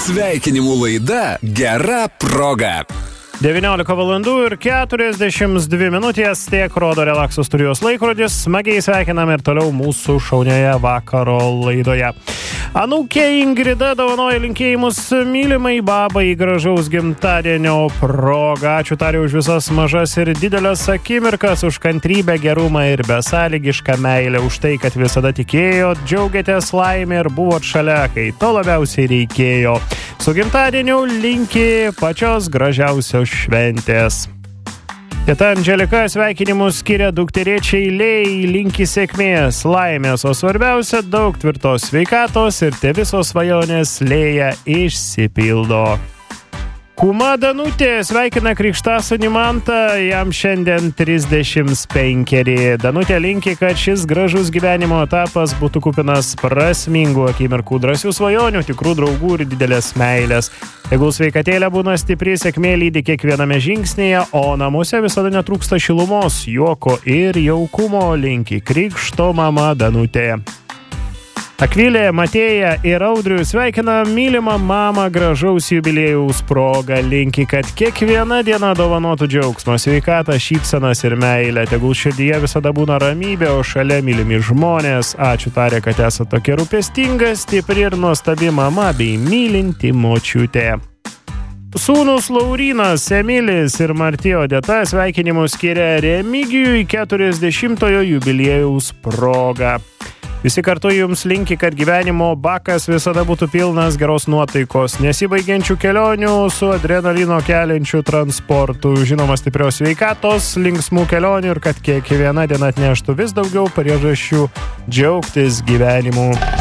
Sveikinimų laida Gera proga. 19:42 tiek rodo Relakso studijos laikrodis. Smagiai sveikinam ir toliau mūsų šaunioje vakaro laidoje. Anūkė Ingrida dovanoja linkėjimus mylimai babai gražaus gimtadienio proga. Ačiū tariu už visas mažas ir didelės akimirkas, už kantrybę, gerumą ir besąlygišką meilę, už tai, kad visada tikėjot, džiaugiatės laimė ir buvot šalia, kai to labiausiai reikėjo. Su gimtadieniu linki pačios gražiausios šventės. Teta Andželika sveikinimus skiria dukterėčiai Lėjai, linki sėkmės, laimės, o svarbiausia daug tvirtos sveikatos ir te visos svajonės Lėja išsipildo. Kuma Danutė sveikina krikštasūnį Mantą, jam šiandien 35. Danutė linki, kad šis gražus gyvenimo etapas būtų kupinas prasmingų akimirkų, drąsių svajonių, tikrų draugų ir didelės meilės. Tegul sveikatėlė būna stipri, sėkmė lydi kiekviename žingsnėje, o namuose visada netrūksta šilumos, juoko ir jaukumo, linki krikšto mama Danutė. Akvilė, Matėja ir Audrių sveikina mylimą mamą gražaus jubiliejaus proga. Linki, kad kiekviena diena dovanotų džiaugsmą, sveikatą, šypsenas ir meilę. Tegul širdyje visada būna ramybė, o šalia mylimi žmonės. Ačiū tarė, kad esate tokia rūpestinga, stipri ir nuostabi mama bei mylinti močiutė. Sūnus Laurynas, Emilis ir Martija Odeta sveikinimus skiria Remigijui 40-ojo jubiliejaus proga. Visi kartu jums linki, kad gyvenimo bakas visada būtų pilnas geros nuotaikos, nesibaigiančių kelionių su adrenalino keliančiu transportu, žinoma stiprios sveikatos, linksmų kelionių ir kad kiekviena diena atneštų vis daugiau priežasčių džiaugtis gyvenimu.